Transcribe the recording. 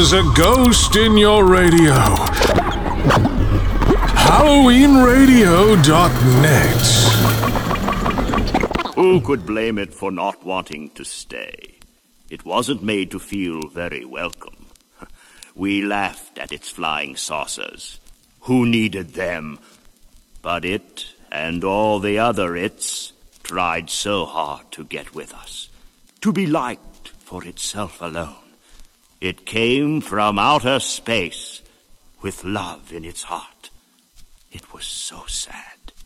There's a ghost in your radio. HalloweenRadio.net. Who could blame it for not wanting to stay? It wasn't made to feel very welcome. We laughed at its flying saucers. Who needed them? But it, and all the other its, tried so hard to get with us, to be liked for itself alone. It came from outer space with love in its heart. It was so sad.